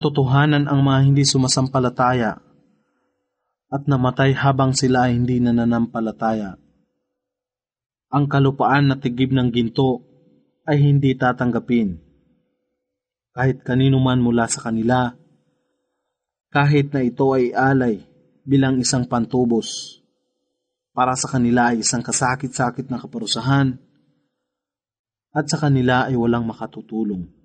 totohanan ang mga hindi sumasampalataya at namatay habang sila ay hindi nananampalataya. Ang kalupaan na tigib ng ginto ay hindi tatanggapin kahit kanino man mula sa kanila, kahit na ito ay alay bilang isang pantubos. Para sa kanila ay isang kasakit-sakit na kaparusahan at sa kanila ay walang makatutulong.